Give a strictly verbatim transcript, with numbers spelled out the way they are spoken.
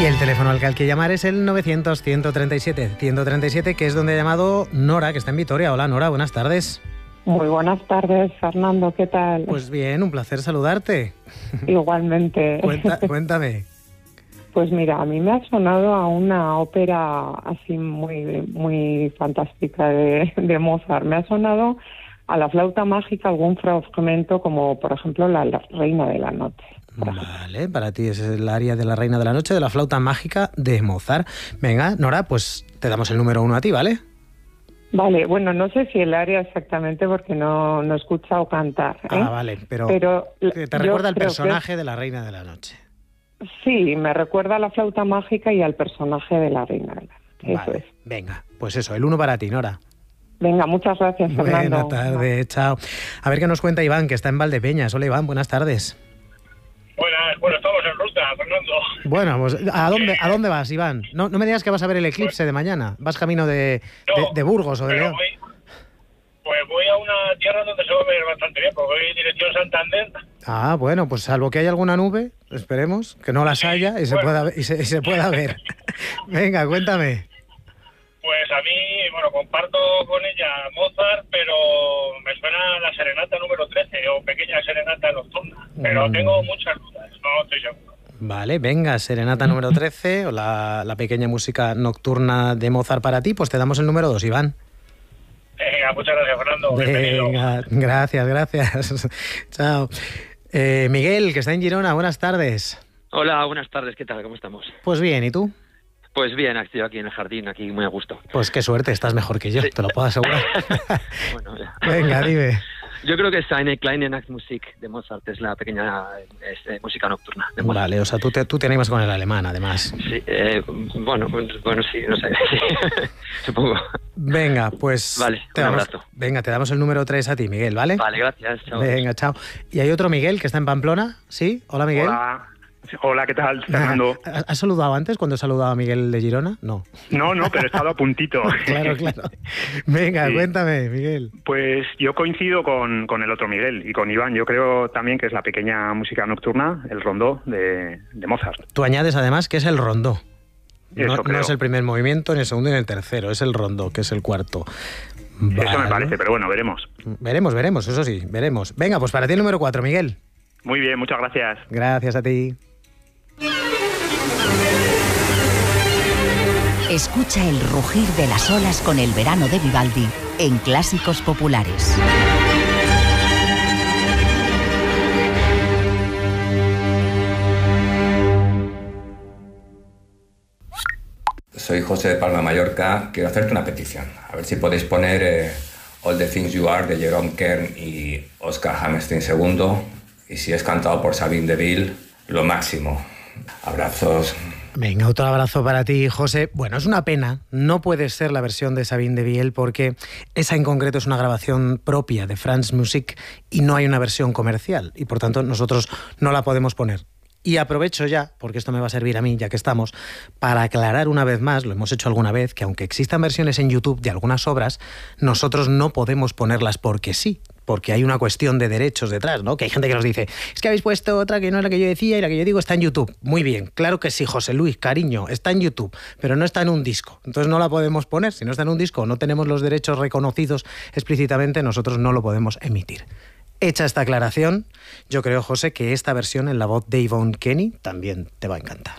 Y el teléfono al que hay que llamar es el novecientos, ciento treinta y siete, ciento treinta y siete, que es donde ha llamado Nora, que está en Vitoria. Hola, Nora, buenas tardes. Muy buenas tardes, Fernando, ¿qué tal? Pues bien, un placer saludarte. Igualmente. Cuenta, cuéntame. Pues mira, a mí me ha sonado a una ópera así muy, muy fantástica de, de Mozart. Me ha sonado a la flauta mágica algún fragmento como, por ejemplo, la, la Reina de la Noche. Vale, para ti es el área de la Reina de la Noche, de la flauta mágica de Mozart. Venga, Nora, pues te damos el número uno a ti, ¿vale? Vale, bueno, no sé si el área exactamente porque no, no he escuchado cantar, ¿eh? Ah, vale, pero, pero te, te recuerda al personaje que... de la Reina de la Noche. Sí, me recuerda a la flauta mágica y al personaje de la Reina de la Noche. Eso Vale, es. Venga, pues eso, el uno para ti, Nora. Venga, muchas gracias, Fernando. Buenas tardes, chao. A ver qué nos cuenta Iván, que está en Valdepeñas. Hola, Iván, buenas tardes. Buenas, bueno, estamos en ruta, Fernando. Bueno, pues ¿a dónde, ¿a dónde vas, Iván? No, no me digas que vas a ver el eclipse pues, de mañana. ¿Vas camino de, no, de, de Burgos o de León? Voy, pues voy a una tierra donde se va a ver bastante bien, porque voy en dirección Santander. Ah, bueno, pues salvo que haya alguna nube, esperemos, que no las sí, haya y, bueno. se pueda, y, se, y se pueda ver. Venga, cuéntame. Pues a mí, bueno, comparto con ella Mozart, pero me suena la serenata número trece o pequeña serenata nocturna. Pero mm. tengo muchas dudas, no estoy seguro. Vale, venga, serenata número trece o la, la pequeña música nocturna de Mozart para ti, pues te damos el número dos, Iván. Venga, muchas gracias, Fernando. Venga, gracias, gracias. Chao. Eh, Miguel, que está en Girona, buenas tardes. Hola, buenas tardes, ¿qué tal? ¿Cómo estamos? Pues bien, ¿y tú? Pues bien, estoy aquí en el jardín, aquí muy a gusto. Pues qué suerte, estás mejor que yo, sí. Te lo puedo asegurar. Bueno, ya. Venga, dime. Yo creo que es Eine kleine Nachtmusik de Mozart, es la pequeña es, eh, música nocturna de Mozart. Vale, o sea, tú te, tú te animas con el alemán, además. Sí, eh, bueno, bueno, sí, no sé, sí, supongo. Venga, pues... Vale, te un damos, abrazo. Venga, te damos el número tres a ti, Miguel, ¿vale? Vale, gracias, chao. Venga, chao. Y hay otro Miguel que está en Pamplona, ¿sí? Hola, Miguel. Hola. Hola, ¿qué tal, Fernando? ¿Has saludado antes cuando he saludado a Miguel de Girona? No. No, no, pero he estado a puntito. Claro, claro. Venga, sí. Cuéntame, Miguel. Pues yo coincido con, con el otro Miguel y con Iván. Yo creo también que es la pequeña música nocturna, el rondó de, de Mozart. Tú añades además que es el rondó. Eso no, creo. No es el primer movimiento, ni el segundo, ni el tercero. Es el rondó, que es el cuarto. Vale. Eso me parece, pero bueno, veremos. Veremos, veremos, eso sí, veremos. Venga, pues para ti el número cuatro, Miguel. Muy bien, muchas gracias. Gracias a ti. Escucha el rugir de las olas con el verano de Vivaldi en Clásicos Populares. Soy José de Palma, Mallorca. Quiero hacerte una petición. A ver si podéis poner eh, All the Things You Are de Jerome Kern y Oscar Hammerstein segundo. Y si es cantado por Sabine Deville, lo máximo. Abrazos. Venga, otro abrazo para ti, José. Bueno, es una pena, no puede ser la versión de Sabine Deville porque esa en concreto es una grabación propia de France Musique y no hay una versión comercial y por tanto nosotros no la podemos poner. Y aprovecho ya, porque esto me va a servir a mí, ya que estamos, para aclarar una vez más, lo hemos hecho alguna vez, que aunque existan versiones en YouTube de algunas obras, nosotros no podemos ponerlas porque sí, porque hay una cuestión de derechos detrás, ¿no? Que hay gente que nos dice, es que habéis puesto otra que no es la que yo decía y la que yo digo está en YouTube. Muy bien, claro que sí, José Luis, cariño, está en YouTube, pero no está en un disco. Entonces no la podemos poner. Si no está en un disco, no tenemos los derechos reconocidos explícitamente, nosotros no lo podemos emitir. Hecha esta aclaración, yo creo, José, que esta versión en la voz de Yvonne Kenny también te va a encantar.